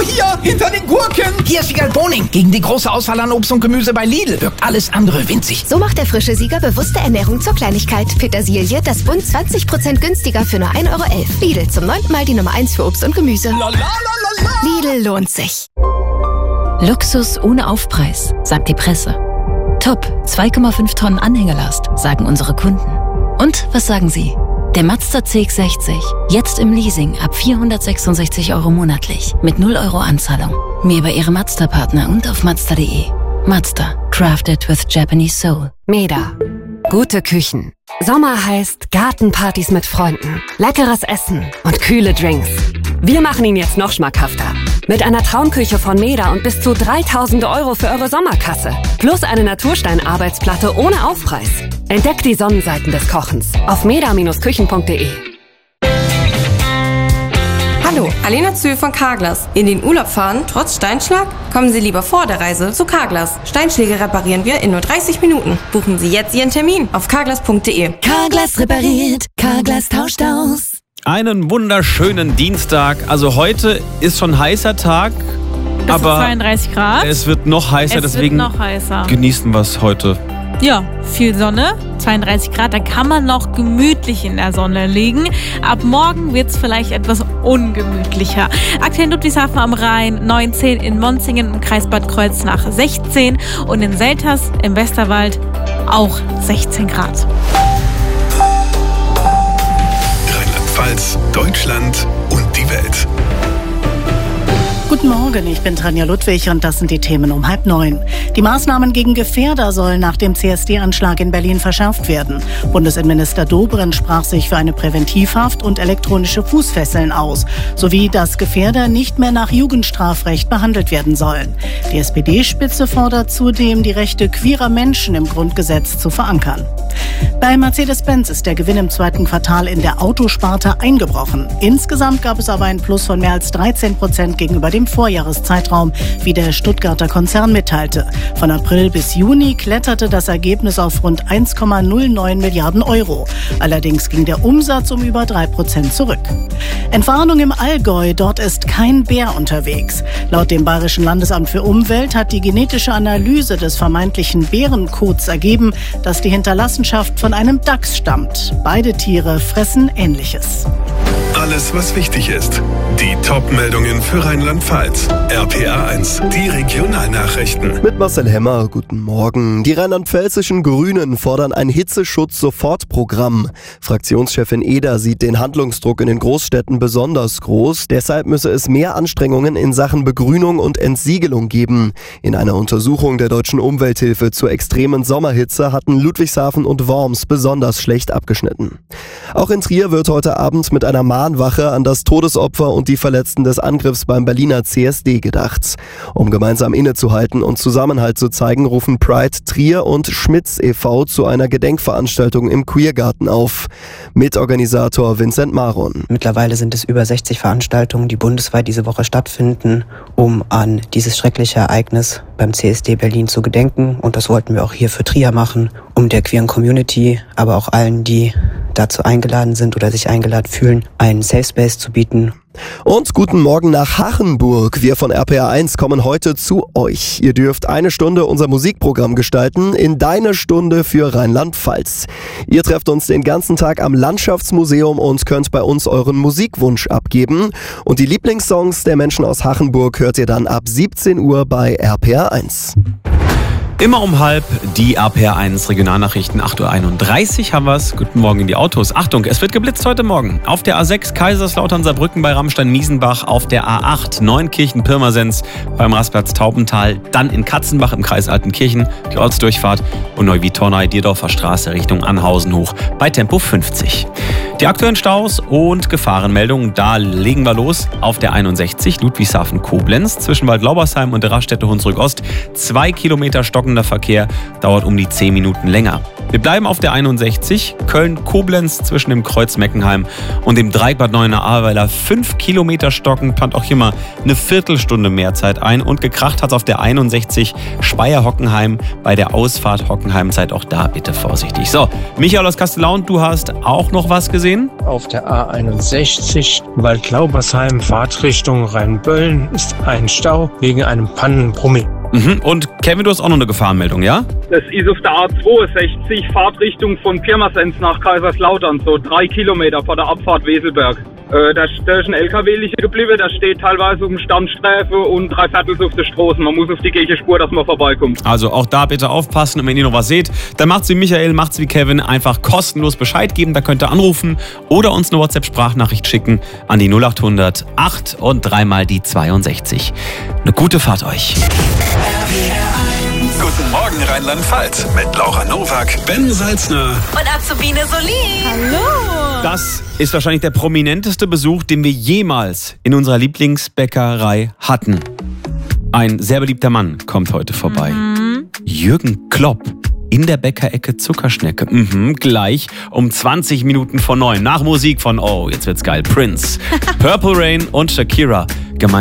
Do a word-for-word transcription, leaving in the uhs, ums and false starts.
hier, hinter den Gurken. Hier ist Sieger Boning. Gegen die große Auswahl an Obst und Gemüse bei Lidl wirkt alles andere winzig. So macht der frische Sieger bewusste Ernährung zur Kleinigkeit. Petersilie, das Bund zwanzig Prozent günstiger für nur ein Euro elf. Lidl, zum neunten Mal die Nummer eins für Obst und Gemüse. La, la, la, la, la. Lidl lohnt sich. Luxus ohne Aufpreis, sagt die Presse. Top, zwei Komma fünf Tonnen Anhängelast, sagen unsere Kunden. Und was sagen Sie? Der Mazda C X sechzig, jetzt im Leasing ab vierhundertsechsundsechzig Euro monatlich, mit null Euro Anzahlung. Mehr bei Ihrem Mazda-Partner und auf Mazda punkt de. Mazda, crafted with Japanese soul. Meda. Gute Küchen. Sommer heißt Gartenpartys mit Freunden, leckeres Essen und kühle Drinks. Wir machen ihn jetzt noch schmackhafter. Mit einer Traumküche von Meda und bis zu dreitausend Euro für eure Sommerkasse. Plus eine Naturstein-Arbeitsplatte ohne Aufpreis. Entdeckt die Sonnenseiten des Kochens auf meda Bindestrich küchen Punkt de. Hallo, Alena Zühl von Carglass. In den Urlaub fahren, trotz Steinschlag? Kommen Sie lieber vor der Reise zu Carglass. Steinschläge reparieren wir in nur dreißig Minuten. Buchen Sie jetzt Ihren Termin auf carglass Punkt de. Carglass repariert, Carglass tauscht aus. Einen wunderschönen Dienstag. Also heute ist schon ein heißer Tag, Bis aber zu zweiunddreißig Grad. Es wird noch heißer, es deswegen wird noch heißer. Genießen wir es heute. Ja, viel Sonne, zweiunddreißig Grad, da kann man noch gemütlich in der Sonne liegen. Ab morgen wird es vielleicht etwas ungemütlicher. Aktuell in Ludwigshafen am Rhein neunzehn, in Monzingen im Kreis Bad Kreuznach sechzehn und in Selters im Westerwald auch sechzehn Grad. Rheinland-Pfalz, Deutschland und die Welt. Guten Morgen, ich bin Tanja Ludwig und das sind die Themen um halb neun. Die Maßnahmen gegen Gefährder sollen nach dem C S D-Anschlag in Berlin verschärft werden. Bundesinnenminister Dobrindt sprach sich für eine Präventivhaft und elektronische Fußfesseln aus, sowie dass Gefährder nicht mehr nach Jugendstrafrecht behandelt werden sollen. Die S P D-Spitze fordert zudem, die Rechte queerer Menschen im Grundgesetz zu verankern. Bei Mercedes-Benz ist der Gewinn im zweiten Quartal in der Autosparte eingebrochen. Insgesamt gab es aber ein Plus von mehr als dreizehn Prozent gegenüber dem Vorjahreszeitraum, wie der Stuttgarter Konzern mitteilte. Von April bis Juni kletterte das Ergebnis auf rund eins Komma null neun Milliarden Euro. Allerdings ging der Umsatz um über drei Prozent zurück. Entwarnung im Allgäu, dort ist kein Bär unterwegs. Laut dem Bayerischen Landesamt für Umwelt hat die genetische Analyse des vermeintlichen Bärenkots ergeben, dass die Hinterlassenschaft von einem Dachs stammt. Beide Tiere fressen Ähnliches. Alles, was wichtig ist. Die Top-Meldungen für Rheinland-Pfalz. R P A eins, die Regionalnachrichten. Mit Marcel Hemmer, guten Morgen. Die rheinland-pfälzischen Grünen fordern ein Hitzeschutz-Sofortprogramm. Fraktionschefin Eder sieht den Handlungsdruck in den Großstädten besonders groß. Deshalb müsse es mehr Anstrengungen in Sachen Begrünung und Entsiegelung geben. In einer Untersuchung der Deutschen Umwelthilfe zur extremen Sommerhitze hatten Ludwigshafen und Worms besonders schlecht abgeschnitten. Auch in Trier wird heute Abend mit einer Mahnwache an das Todesopfer und die Verletzten des Angriffs beim Berliner C S D gedacht. Um gemeinsam innezuhalten und Zusammenhalt zu zeigen, rufen Pride Trier und Schmitz e V zu einer Gedenkveranstaltung im Queergarten auf. Mitorganisator Vincent Maron. Mittlerweile sind es über sechzig Veranstaltungen, die bundesweit diese Woche stattfinden, um an dieses schreckliche Ereignis beim C S D Berlin zu gedenken. Und das wollten wir auch hier für Trier machen, um der queeren Community, aber auch allen, die dazu eingeladen sind oder sich eingeladen fühlen, einen Safe Space zu bieten. Und guten Morgen nach Hachenburg. Wir von R P A eins kommen heute zu euch. Ihr dürft eine Stunde unser Musikprogramm gestalten in Deine Stunde für Rheinland-Pfalz. Ihr trefft uns den ganzen Tag am Landschaftsmuseum und könnt bei uns euren Musikwunsch abgeben. Und die Lieblingssongs der Menschen aus Hachenburg hört ihr dann ab siebzehn Uhr bei R P A eins. Immer um halb die R P A eins Regionalnachrichten, acht Uhr einunddreißig haben wir's. Guten Morgen in die Autos. Achtung, es wird geblitzt heute Morgen. Auf der A sechs Kaiserslautern-Saarbrücken bei Rammstein-Miesenbach, auf der A acht Neunkirchen-Pirmasens beim Rastplatz Taubental, dann in Katzenbach im Kreis Altenkirchen, die Ortsdurchfahrt und Neuwied-Tornay-Dierdorfer Straße Richtung Anhausen hoch bei Tempo fünfzig. Die aktuellen Staus und Gefahrenmeldungen, da legen wir los. Auf der einundsechzig Ludwigshafen-Koblenz zwischen Waldlaubersheim und der Raststätte Hunsrück-Ost. Zwei Kilometer stockender Verkehr, dauert um die zehn Minuten länger. Wir bleiben auf der einundsechzig Köln-Koblenz zwischen dem Kreuz Meckenheim und dem Dreieck Bad Neuenahr-Ahrweiler. Fünf Kilometer stocken, plant auch hier mal eine Viertelstunde mehr Zeit ein. Und gekracht hat es auf der einundsechzig Speyer-Hockenheim bei der Ausfahrt Hockenheim. Seid auch da bitte vorsichtig. So, Michael aus Kastellaun, du hast auch noch was gesehen? sehen? Auf der A einundsechzig, Waldlaubersheim, Fahrtrichtung Rheinböllen ist ein Stau wegen einem Pannenbrummi. Mhm. Und Kevin, du hast auch noch eine Gefahrenmeldung, ja? Das ist auf der A zweiundsechzig, Fahrtrichtung von Pirmasens nach Kaiserslautern, so drei Kilometer vor der Abfahrt Weselberg. Äh, da, da ist ein L K W liegen geblieben, da steht teilweise um Standstreife und drei Viertel auf der Straße. Man muss auf die Gegenspur, dass man vorbeikommt. Also auch da bitte aufpassen und wenn ihr noch was seht, dann macht's wie Michael, macht's wie Kevin, einfach kostenlos Bescheid geben, da könnt ihr anrufen oder uns eine WhatsApp-Sprachnachricht schicken an die null achthundert acht und dreimal die zweiundsechzig. Eine gute Fahrt euch. Guten Morgen Rheinland-Pfalz mit Laura Nowak, Ben Salzner und Azubine Solin. Hallo. Das ist wahrscheinlich der prominenteste Besuch, den wir jemals in unserer Lieblingsbäckerei hatten. Ein sehr beliebter Mann kommt heute vorbei. Mhm. Jürgen Klopp in der Bäckerecke Zuckerschnecke. Mhm, gleich um zwanzig Minuten vor neun. Nach Musik von, oh, jetzt wird's geil, Prince, Purple Rain und Shakira.